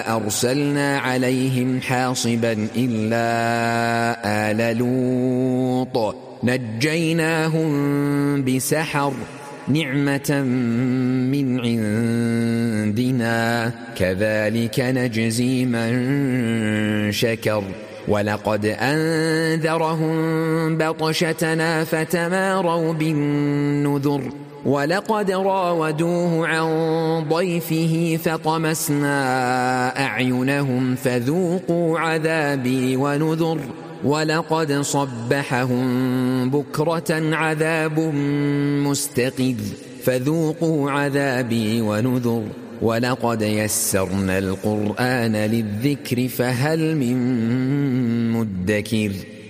أرسلنا عليهم حاصبا إلا آل لوط نجيناهم بسحر نعمة من عندنا كذلك نجزي من شكر ولقد أنذرهم بطشتنا فتماروا بالنذر ولقد راودوه عن ضيفه فطمسنا أعينهم فذوقوا عذابي ونذر ولقد صبحهم بكرة عذاب مستقر فذوقوا عذابي ونذر ولقد يسرنا القرآن للذكر فهل من مدكر